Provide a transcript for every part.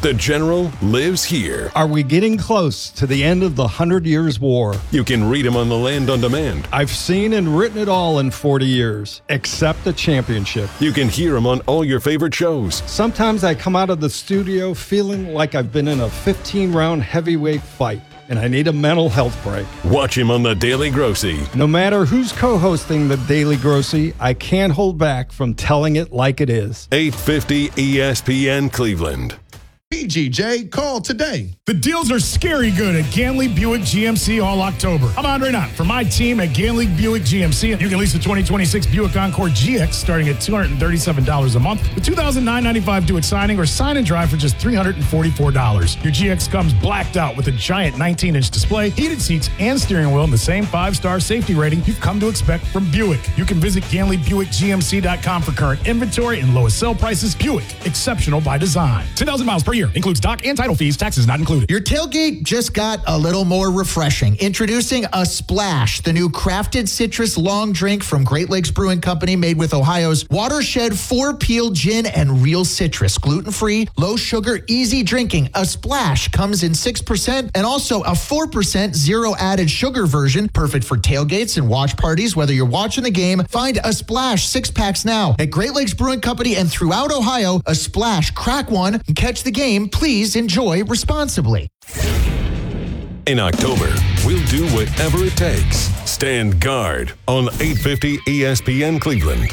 The General lives here. Are we getting close to the end of the 100 Years' War? You can read him on the Land on Demand. I've seen and written it all in 40 years, except the championship. You can hear him on all your favorite shows. Sometimes I come out of the studio feeling like I've been in a 15-round heavyweight fight, and I need a mental health break. Watch him on The Daily Grossy. No matter who's co-hosting The Daily Grossy, I can't hold back from telling it like it is. 850 ESPN Cleveland. PGJ, call today. The deals are scary good at Ganley Buick GMC all October. I'm Andre Knott for my team at Ganley Buick GMC. You can lease the 2026 Buick Encore GX starting at $237 a month with $2,995 due at signing or sign and drive for just $344. Your GX comes blacked out with a giant 19-inch display, heated seats, and steering wheel, and the same 5-star safety rating you've come to expect from Buick. You can visit GanleyBuickGMC.com for current inventory and lowest sale prices. Buick, exceptional by design. 10,000 miles per year. Includes dock and title fees. Taxes not included. Your tailgate just got a little more refreshing. Introducing a Splash, the new crafted citrus long drink from Great Lakes Brewing Company, made with Ohio's Watershed 4-Peel Gin and real citrus. Gluten-free, low sugar, easy drinking. A Splash comes in 6% and also a 4% zero added sugar version. Perfect for tailgates and watch parties. Whether you're watching the game, find a Splash 6-packs now at Great Lakes Brewing Company and throughout Ohio. A Splash, crack one and catch the game. Please enjoy responsibly. In October, we'll do whatever it takes. Stand guard on 850 ESPN Cleveland.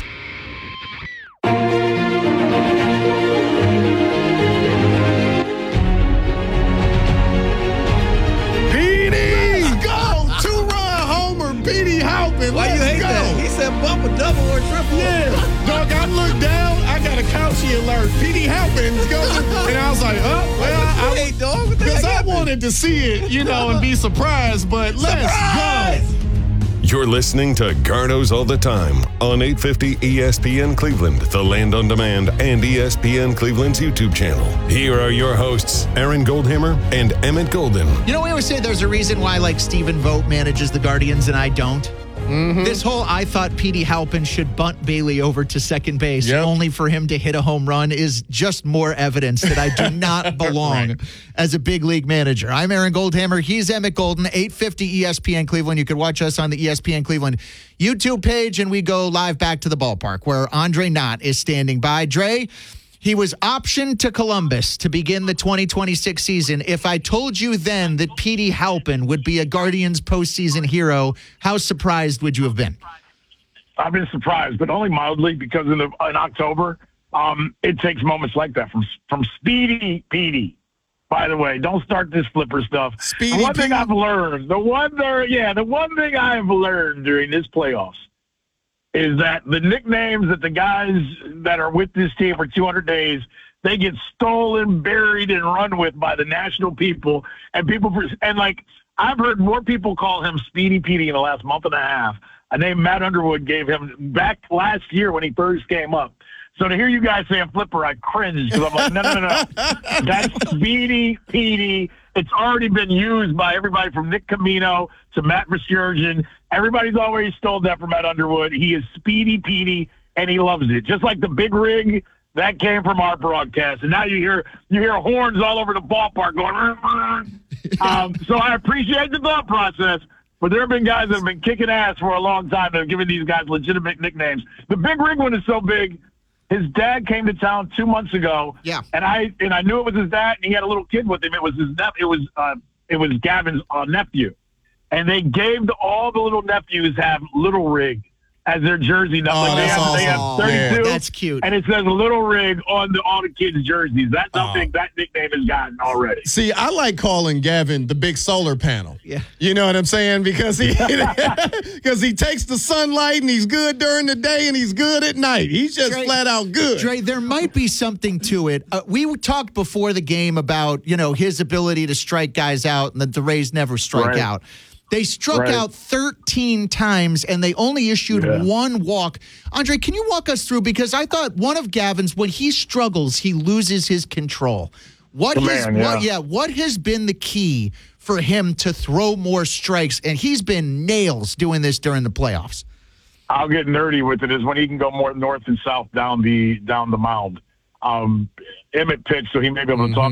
Petey! Let's go! 2-run homer, Petey Halpin. Why you hate that? He said bump a double or triple. Yeah. Dog, I looked down. I got a Couchy alert. Petey Halpin's going. And I was like, Hey, dog. Because I wanted to see it, and be surprised, but let's go. You're listening to Gardos All the Time on 850 ESPN Cleveland, the Land on Demand, and ESPN Cleveland's YouTube channel. Here are your hosts, Aaron Goldhammer and Emmett Golden. We always say there's a reason why, Stephen Vogt manages the Guardians and I don't. Mm-hmm. This whole I thought Petey Halpin should bunt Bailey over to second base only for him to hit a home run is just more evidence that I do not belong as a big league manager. I'm Aaron Goldhammer. He's Emmett Golden, 850 ESPN Cleveland. You can watch us on the ESPN Cleveland YouTube page, and we go live back to the ballpark where Andre Knott is standing by. Dre, he was optioned to Columbus to begin the 2026 season. If I told you then that Petey Halpin would be a Guardians postseason hero, how surprised would you have been? I've been surprised, but only mildly, because in October, it takes moments like that from Speedy Petey. By the way, don't start this flipper stuff. Speedy the one thing I've learned during this playoffs is that the nicknames that the guys that are with this team for 200 days, they get stolen, buried, and run with by the national people. And I've heard more people call him Speedy Petey in the last month and a half. A name Matt Underwood gave him back last year when he first came up. So to hear you guys saying flipper, I cringe because I'm like, no. That's Speedy Petey. It's already been used by everybody from Nick Camino to Matt Versturigen. Everybody's always stole that from Matt Underwood. He is Speedy Petey, and he loves it. Just like the big rig, that came from our broadcast. And now you hear horns all over the ballpark going, so I appreciate the thought process, but there have been guys that have been kicking ass for a long time that have given these guys legitimate nicknames. The big rig one is so big. His dad came to town 2 months ago, and I knew it was his dad, and he had a little kid with him. It was his it was Gavin's nephew, and they gave all the little nephews have Little Rig as their jersey number. They have 32. Man, that's cute. And it says Little Rig on all the kids' jerseys. That's how big that nickname has gotten already. See, I like calling Gavin the big solar panel. Yeah. You know what I'm saying? Because he takes the sunlight, and he's good during the day, and he's good at night. He's just flat out good. Dre, there might be something to it. We talked before the game about, his ability to strike guys out and that the Rays never strike out. They struck out 13 times, and they only issued one walk. Andre, can you walk us through? Because I thought one of Gavin's, when he struggles, he loses his control. What has been the key for him to throw more strikes? And he's been nails doing this during the playoffs. I'll get nerdy with it, is when he can go more north and south down the mound. Emmett pitched, so he may be able to talk